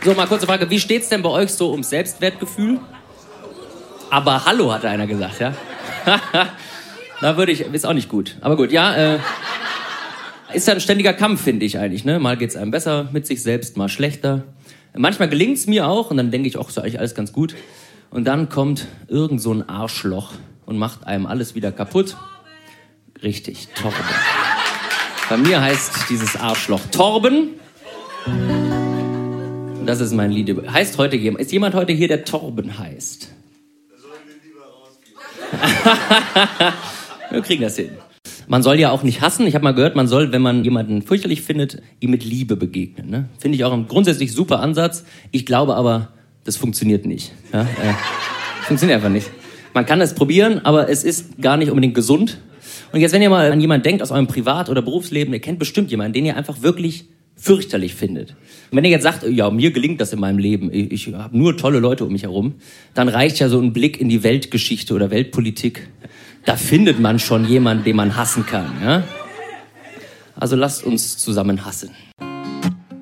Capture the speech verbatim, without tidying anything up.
So, mal kurze Frage. Wie steht's denn bei euch so ums Selbstwertgefühl? Aber hallo, hat einer gesagt, ja? Da würde ich, ist auch nicht gut. Aber gut, ja, äh, ist ja ein ständiger Kampf, finde ich eigentlich, ne? Mal geht's einem besser mit sich selbst, mal schlechter. Manchmal gelingt's mir auch und dann denke ich, ach, ist ja eigentlich alles ganz gut. Und dann kommt irgend so ein Arschloch und macht einem alles wieder kaputt. Richtig, Torben. Bei mir heißt dieses Arschloch Torben. Das ist mein Lied. Heißt heute jemand, ist jemand heute hier, der Torben heißt? Wir kriegen das hin. Man soll ja auch nicht hassen. Ich habe mal gehört, man soll, wenn man jemanden fürchterlich findet, ihm mit Liebe begegnen. Ne? Finde ich auch ein grundsätzlich super Ansatz. Ich glaube aber, das funktioniert nicht. Ja? Äh, funktioniert einfach nicht. Man kann es probieren, aber es ist gar nicht unbedingt gesund. Und jetzt, wenn ihr mal an jemanden denkt aus eurem Privat- oder Berufsleben, ihr kennt bestimmt jemanden, den ihr einfach wirklich fürchterlich findet. Und wenn ihr jetzt sagt, ja, mir gelingt das in meinem Leben, ich, ich habe nur tolle Leute um mich herum, dann reicht ja so ein Blick in die Weltgeschichte oder Weltpolitik. Da findet man schon jemanden, den man hassen kann. Ja? Also lasst uns zusammen hassen.